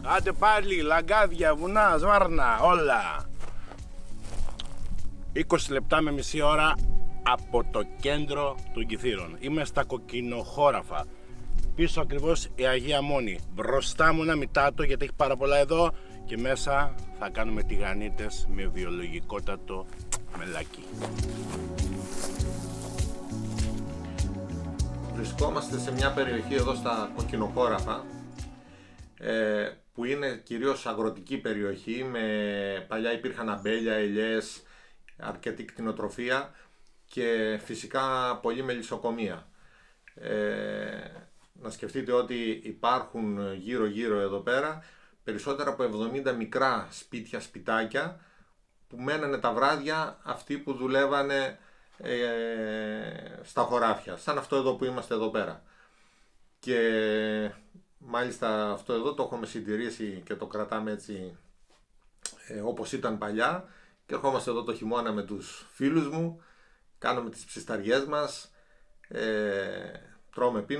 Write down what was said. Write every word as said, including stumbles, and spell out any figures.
Άντε πάλι, λαγκάδια, βουνά, σβάρνα, όλα. είκοσι λεπτά με μισή ώρα από το κέντρο των Κιθήρων. Είμαι στα κοκκινοχώραφα. Πίσω ακριβώς η Αγία Μόνη. Μπροστά μου ένα μητάτο, γιατί έχει πάρα πολλά εδώ. Και μέσα θα κάνουμε τηγανίτες με βιολογικότατο μελάκι. Βρισκόμαστε σε μια περιοχή εδώ στα κοκκινοχώραφα, ε, που είναι κυρίως αγροτική περιοχή. Με, παλιά υπήρχαν αμπέλια, ελιές, αρκετή κτηνοτροφία και φυσικά πολύ μελισσοκομεία. Ε, να σκεφτείτε ότι υπάρχουν γύρω γύρω εδώ πέρα περισσότερα από εβδομήντα μικρά σπίτια, σπιτάκια, που μένανε τα βράδια αυτοί που δουλεύανε ε, στα χωράφια, σαν αυτό εδώ που είμαστε εδώ πέρα. Και μάλιστα αυτό εδώ το έχουμε συντηρήσει και το κρατάμε έτσι ε, όπως ήταν παλιά, και ερχόμαστε εδώ το χειμώνα με τους φίλους μου, κάνουμε τις ψισταριές μας, ε, τρώμε, πίνουμε